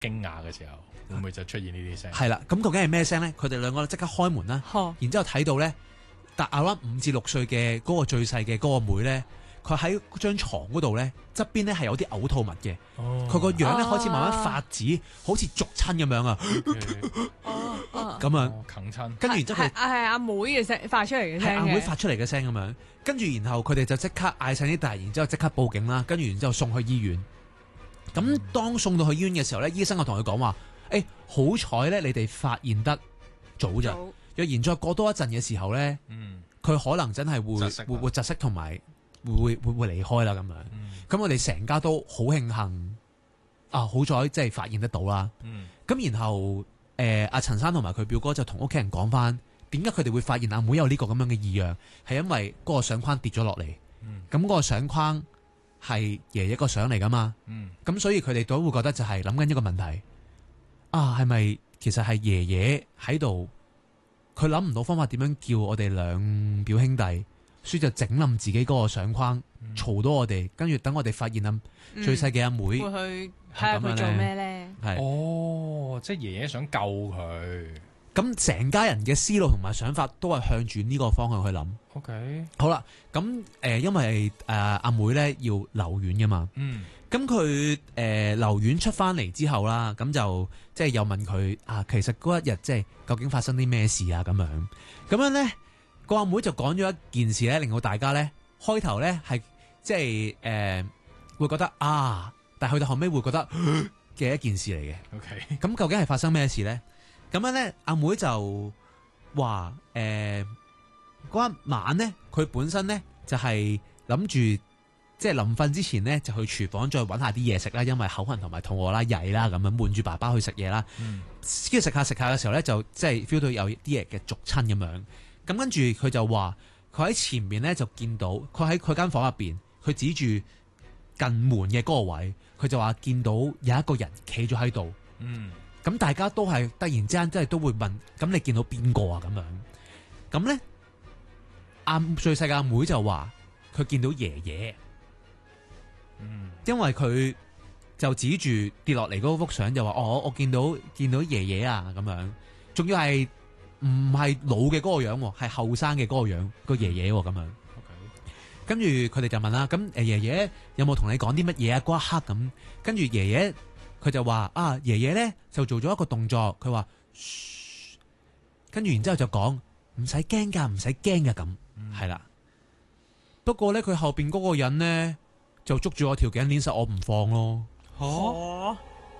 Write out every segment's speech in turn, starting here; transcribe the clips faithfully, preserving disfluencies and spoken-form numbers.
驚訝嘅時候，會唔會就出現呢啲聲？ 係啦，咁究竟係咩聲咧？佢哋兩個即刻開門啦，然之後睇到咧，但阿拉五至六歲嘅嗰個最細嘅嗰個妹咧，佢喺張床嗰度咧，側邊咧係有啲嘔吐物嘅，佢個、哦、樣咧開始慢慢發紫，好似逐親咁樣啊，咁樣啃親， 跟住然之後係係阿妹嘅聲發出嚟嘅聲， 係阿妹發出嚟嘅聲咁樣，跟住然後佢哋就即刻嗌晒啲大人，然之後即刻報警啦，跟住然之後送去醫院。咁當送到去醫院嘅時候咧，醫生就同佢講話：，誒、欸，好彩咧，你哋發現得早咋，早若然再過多一陣嘅時候咧，佢、嗯、可能真係會會會窒息同埋會會會離開啦咁樣。咁、嗯、我哋成家都好慶幸啊，好彩即係發現得到啦。咁、嗯、然後誒阿陳生同埋佢表哥就同屋企人講翻，點解佢哋會發現阿妹有呢個咁樣嘅異樣，係因為嗰個相框跌咗落嚟。咁、嗯、嗰個相框係爺爺個相嚟噶嘛？咁、嗯、所以佢哋都會覺得就係諗緊一個問題啊，係咪其實係爺爺喺度？佢諗唔到方法點樣叫我哋兩表兄弟，所以就整冧自己嗰個相框，嘈、嗯、到我哋，跟住等我哋發現啊最細嘅阿妹， 妹，會去睇下佢做咩咧？ 係哦，即係爺爺想救佢。 咁成家人嘅思路同埋想法都係向住呢個方向去諗。 OK， 好啦，咁誒、呃，因為誒、呃、阿妹咧要留院噶嘛，嗯，咁佢誒留院出翻嚟之後啦，咁就即係又問佢啊，其實嗰一日即係究竟發生啲咩事啊？咁樣，咁樣咧個阿妹就講咗一件事咧，令到大家咧開頭咧係即係誒、呃、會覺得啊，但係去到後尾會覺得嘅一件事嚟嘅。 OK， 咁究竟係發生咩事咧？咁樣咧，阿妹就話誒嗰一晚咧，佢本身咧就係諗住即係臨瞓之前咧，就去廚房再揾下啲嘢食啦，因為口痕同埋肚餓啦、曳啦咁樣，瞞住爸爸去食嘢啦。跟住食下食下嘅時候咧，就即係 feel 到有啲嘢嘅逐親咁樣。咁跟住佢就話，佢喺前面咧就見到，佢喺佢間房入邊，佢指住近門嘅嗰個位，佢就話見到有一個人企咗喺度。嗯。咁大家都係突然之間，即係都會問：咁你見到邊個啊？咁樣咁咧，阿最細嘅阿妹就話佢見到爺爺，嗯，因為佢就指住跌落嚟嗰幅相，就話：哦，我見到見到爺爺啊！咁樣，仲要係唔係老嘅嗰個樣，係後生嘅嗰個樣個爺爺咁樣。Okay. 跟住佢哋就問啦：咁誒，爺爺有冇同你講啲乜嘢啊？嗰一刻咁，跟住爺爺。佢就話啊，爺爺咧就做咗一個動作，佢話，跟住然之後就講唔使驚噶，唔使驚噶咁，係啦、嗯。不過咧，佢後邊嗰個人咧就捉住我條頸，鏈實我唔放咯。哦，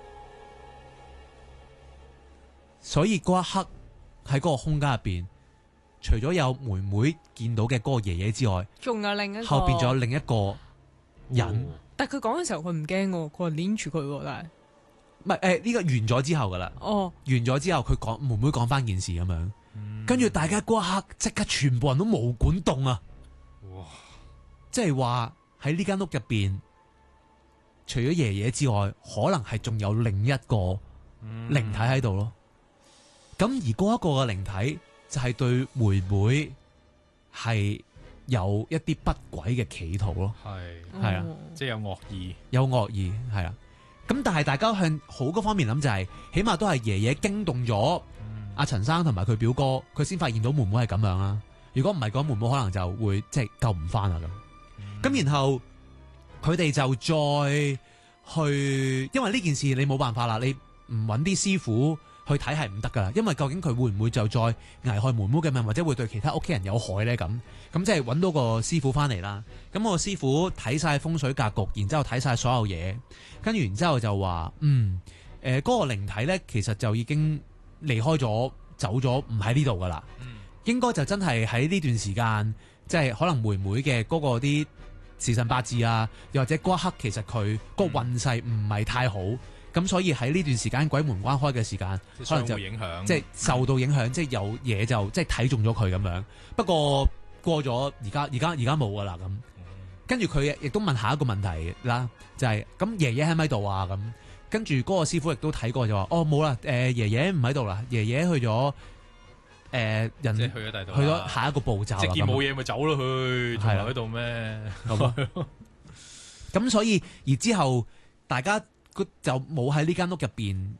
所以嗰一刻喺嗰個空間入邊，除咗有妹妹見到嘅嗰個爺爺之外， 仲有另一個後邊仲有另一個人。哦、但係佢講嘅時候，佢唔驚喎，佢話鏈住佢，但係。 唔係誒，呢個完咗之後噶啦，哦，完咗之後佢講妹妹講翻件事咁樣，跟住、嗯、大家嗰一刻即刻全部人都毛管動啊！哇！即係話喺呢間屋入邊，除咗爺爺之外，可能係仲有另一個靈體喺度咯。咁、嗯、而嗰一個嘅靈體就係對妹妹係有一啲不軌嘅企圖咯。係係啊， 即係有惡意， 有惡意係啊。咁但係大家向好嗰方面諗就係、是，起碼都係爺爺驚動咗阿陳生同埋佢表哥，佢先發現到妹妹係咁樣啦。如果唔係講妹妹可能就會即係救唔翻啦咁。咁、嗯、然後佢哋就再去，因為呢件事你冇辦法啦，你唔揾啲師傅去睇係唔得噶啦。因為究竟佢會唔會就再危害妹妹嘅命，或者會對其他屋企人有害咧？咁咁即係揾到個師傅翻嚟啦。咁個師傅睇晒風水格局，然之後睇晒所有嘢。跟住然之後就話，嗯，誒、呃，嗰、那個靈體咧，其實就已經離開咗，走咗，唔喺呢度噶啦。嗯、應該就真係喺呢段時間，即係可能妹妹嘅嗰個啲時辰八字啊，又或者嗰一刻其實佢個運勢唔係太好，咁、嗯、所以喺呢段時間鬼門關開嘅時間，可能就影響， 即係受到影響，嗯、即係有嘢就即係睇中咗佢咁樣。不過過咗而家，而家而家冇噶啦咁。跟住佢亦都問下一個問題啦，就係咁爺爺喺咪度啊？咁跟住嗰個師傅亦都睇過就話，哦冇啦，誒、呃、爺爺唔喺度啦，爺爺去咗誒、呃、人即係去咗第度， 去咗下一個步驟。 即見冇嘢咪走咯，去仲喺度咩？咁所以而之後大家佢就冇喺呢間屋入邊